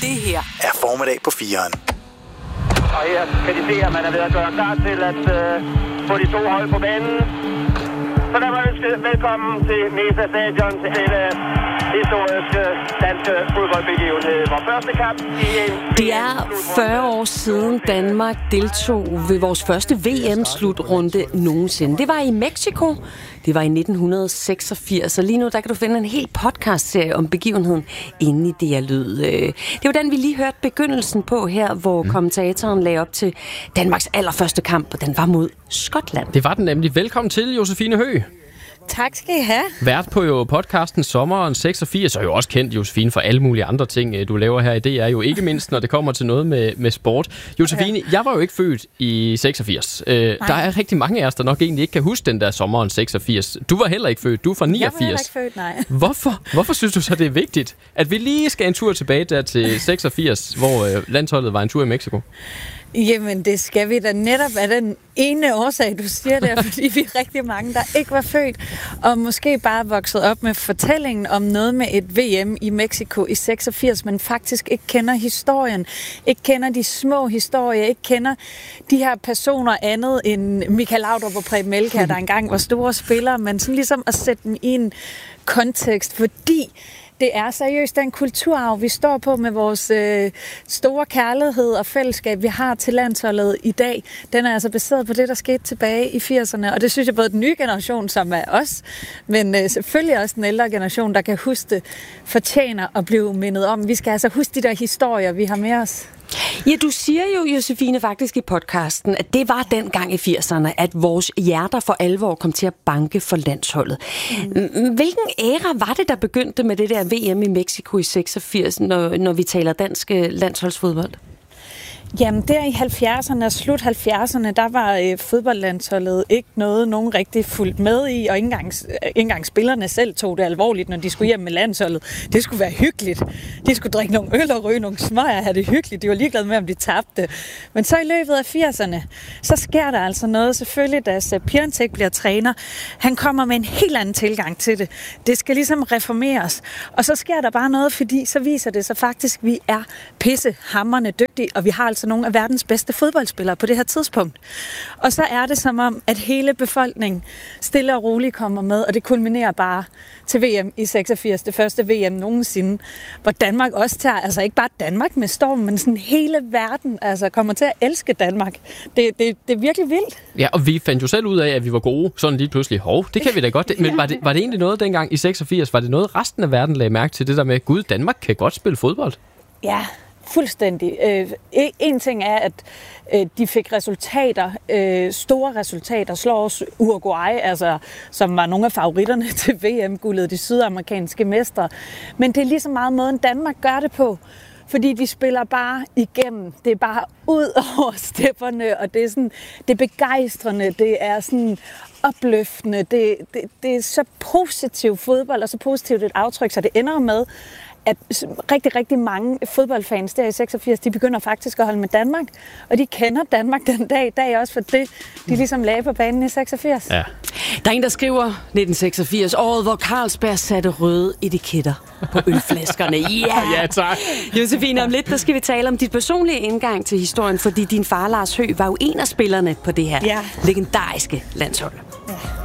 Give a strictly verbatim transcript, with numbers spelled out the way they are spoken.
Det her er Formiddag på fireren. Og her kan de se, at man er ved at gøre klar til at øh, få de to hold på banen. Så der var ønsket velkommen til Mesa Stadion til denne historiske danske fodboldbegivenhed. Vores første kamp i en... Det er fyrre år siden Danmark deltog ved vores første V M-slutrunde nogensinde. Det var i Mexico. Det var i nitten seksogfirs, og lige nu der kan du finde en hel podcastserie om begivenheden inde i D R Lyd. Det var den, vi lige hørte begyndelsen på her, hvor mm. kommentatoren lagde op til Danmarks allerførste kamp, og den var mod Skotland. Det var den nemlig. Velkommen til, Josefine Høgh. Tak skal I have. Vært på jo podcasten Sommeren seksogfirs, og jo også kendt, Josefine, for alle mulige andre ting, du laver her i D R, jo ikke mindst, når det kommer til noget med, med sport. Josefine, ja. Jeg var jo ikke født i seksogfirs. Øh, der er rigtig mange af os, der nok egentlig ikke kan huske den der Sommeren seksogfirs. Du var heller ikke født, du er fra niogfirs. Jeg var heller ikke født, nej. Hvorfor? Hvorfor synes du så, det er vigtigt, at vi lige skal en tur tilbage der til seksogfirs, hvor øh, landsholdet var en tur i Mexico? Jamen, det skal vi da netop af den ene årsag, du siger der, fordi vi er rigtig mange, der ikke var født, og måske bare vokset op med fortællingen om noget med et V M i Mexico i seksogfirs, men faktisk ikke kender historien, ikke kender de små historier, ikke kender de her personer andet end Michael Laudrup og Preben Elkjær, der engang var store spillere, men sådan ligesom at sætte dem i en kontekst, fordi det er seriøst den kulturarv, vi står på med vores øh, store kærlighed og fællesskab, vi har til landsholdet i dag. Den er altså baseret på det, der skete tilbage i firserne, og det synes jeg både den nye generation, som er os, men øh, selvfølgelig også den ældre generation, der kan huske det, fortjener at blive mindet om. Vi skal altså huske de der historier, vi har med os. Ja, du siger jo, Josefine, faktisk i podcasten, at det var dengang i firserne, at vores hjerter for alvor kom til at banke for landsholdet. Mm. Hvilken æra var det, der begyndte med det der V M i Mexico i seksogfirs, når, når vi taler dansk landsholdsfodbold? Jamen, der i halvfjerdserne og slut halvfjerdserne, der var øh, fodboldlandsholdet ikke noget, nogen rigtig fulgt med i, og ikke engang, ikke engang spillerne selv tog det alvorligt, når de skulle hjem med landsholdet. Det skulle være hyggeligt. De skulle drikke nogle øl og ryge nogle smøger og have det hyggeligt. De var ligeglade med, om de tabte. Men så i løbet af firserne, så sker der altså noget. Selvfølgelig, da Sepp Piontek bliver træner, han kommer med en helt anden tilgang til det. Det skal ligesom reformeres. Og så sker der bare noget, fordi så viser det sig faktisk, at vi er pissehamrende dygtige, og vi har altså nogle af verdens bedste fodboldspillere på det her tidspunkt. Og så er det som om, at hele befolkningen stille og roligt kommer med, og det kulminerer bare til V M i seksogfirs, det første V M nogensinde, hvor Danmark også tager, altså ikke bare Danmark med storm, men sådan hele verden altså kommer til at elske Danmark. Det, det, det er virkelig vildt. Ja, og vi fandt jo selv ud af, at vi var gode, sådan lige pludselig. Hov, det kan vi da godt. Men var det, var det egentlig noget dengang i seksogfirs? Var det noget, resten af verden lagde mærke til, det der med, Gud, Danmark kan godt spille fodbold? Ja, fuldstændig. Øh, en ting er, at øh, de fik resultater, øh, store resultater, slår også Uruguay, altså, som var nogle af favoritterne til V M-guldet, de sydamerikanske mestre. Men det er lige så meget måden, Danmark gør det på. Fordi de spiller bare igennem. Det er bare ud over stepperne, og det er, sådan, det er begejstrende, det er sådan opløftende, det, det, det er så positiv fodbold, og så positivt et aftryk, så det ender med, at rigtig, rigtig mange fodboldfans der i seksogfirs, de begynder faktisk at holde med Danmark, og de kender Danmark den dag i dag også for det, de ligesom lagde på banen i seksogfirs. Ja. Der er en, der skriver nitten seksogfirs, året hvor Carlsberg satte røde etiketter på ølflaskerne. Yeah! Ja, tak. Josefine, om lidt, der skal vi tale om dit personlige indgang til historien, fordi din far Lars Høgh var jo en af spillerne på det her ja. legendariske landshold. Ja.